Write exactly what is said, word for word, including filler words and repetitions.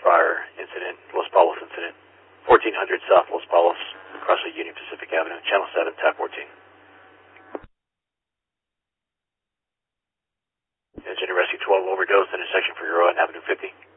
fire incident, Los Palos incident, fourteen hundred South Los Palos, across the Union Pacific Avenue, Channel seven, Tab fourteen. Engine to Rescue twelve overdose, intersection for Euro and Avenue fifty.